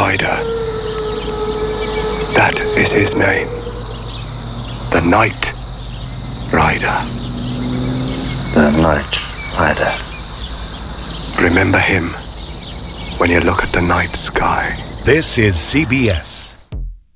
Rider. That is his name. The Night Rider. The Night Rider. Remember him when you look at the night sky. This is CBS.